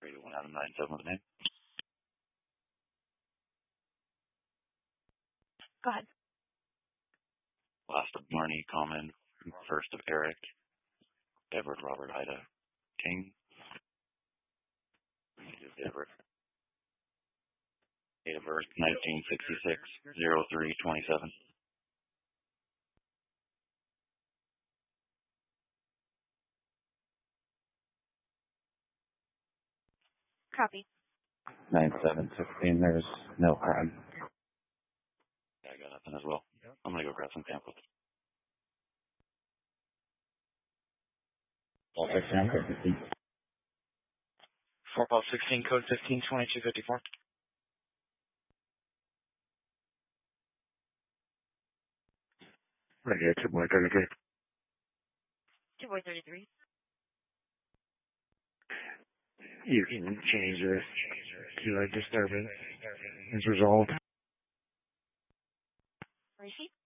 Radio 1 out of 97 with the name. Go ahead. Last of Marnie, Common, first of Eric, Edward, Robert, Ida, King. Edward. Date of birth, 1966, 0327. Copy. 9716, there's no crime. Yeah, I got nothing as well. I'm going to go grab some pamphlets. All 16, 4 16, code 15, 2254. Radio 2 boy 33. 2 boy 33. You can change this to a disturbance. It's resolved. Receipt.